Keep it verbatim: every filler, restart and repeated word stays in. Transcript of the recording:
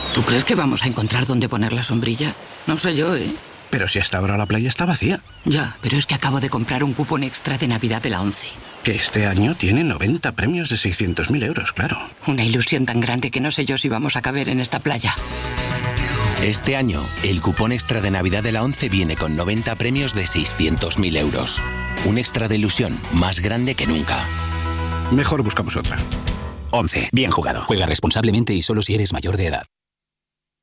¿Tú crees que vamos a encontrar dónde poner la sombrilla? No sé yo, ¿eh? Pero si hasta ahora la playa está vacía. Ya, pero es que acabo de comprar un cupón extra de Navidad de la ONCE. Que este año tiene noventa premios de seiscientos mil euros, claro. Una ilusión tan grande que no sé yo si vamos a caber en esta playa. Este año, el cupón extra de Navidad de la ONCE viene con noventa premios de seiscientos mil euros. Un extra de ilusión más grande que nunca. Mejor buscamos otra. ONCE. Bien jugado. Juega responsablemente y solo si eres mayor de edad.